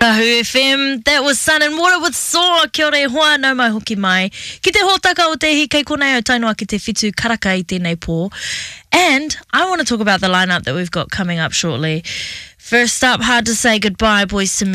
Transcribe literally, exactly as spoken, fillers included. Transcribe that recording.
Kahu F M, that was Sun and Water with Soar. Kia ora e hoa, nau mai hoki mai. Ki te hōtaka o te hi kei konei o tainoa ki te whitu karaka i tēnei pō. And I want to talk about the lineup that we've got coming up shortly. First up, hard to say goodbye, Boys to Men.